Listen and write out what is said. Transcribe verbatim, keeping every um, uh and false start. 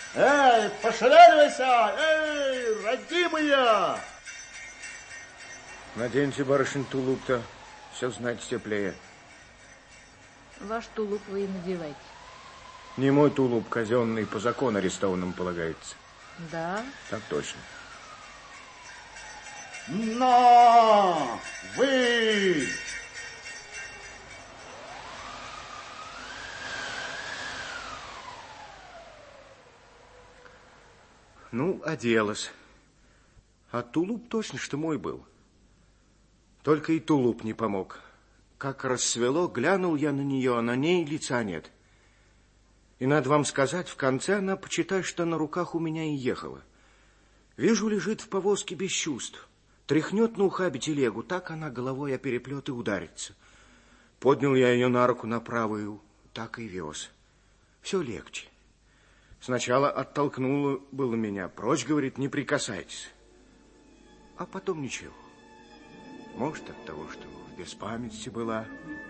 Эй, пошевеливайся! Эй, родимые! Наденьте, барышень, тулуп-то. Все знать теплее. Ваш тулуп вы и надевайте. Не мой тулуп, казенный, по закону арестованным полагается. Да? Так точно. Но вы... Ну, оделась. А тулуп точно, что мой был. Только и тулуп не помог. Как рассвело, глянул я на нее, а на ней лица нет. И надо вам сказать, в конце она, почитай, что на руках у меня и ехала. Вижу, лежит в повозке без чувств. Тряхнет на ухабе телегу, так она головой о переплет и ударится. Поднял я ее на руку на правую, так и вез. Все легче. Сначала оттолкнула было меня. Прочь, говорит, не прикасайтесь. А потом ничего. Может, от того, что в беспамятстве была.